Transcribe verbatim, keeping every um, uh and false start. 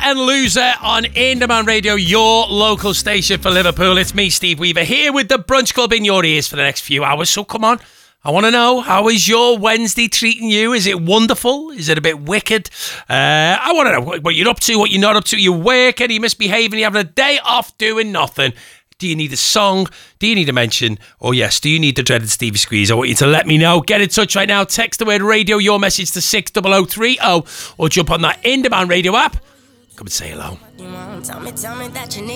and Loser on In Demand Radio, your local station for Liverpool. It's me, Steve Weaver, here with the Brunch Club in your ears for the next few hours. So come on, I want to know, how is your Wednesday treating you? Is it wonderful? Is it a bit wicked? Uh, I want to know what you're up to, what you're not up to. You're working, you're misbehaving, you're having a day off doing nothing. Do you need a song? Do you need a mention? Or yes, do you need the dreaded Stevie Squeeze? I want you to let me know. Get in touch right now. Text the word radio, your message to six zero zero three zero, or jump on that In Demand Radio app. Come and say hello. Tell me, tell me that you need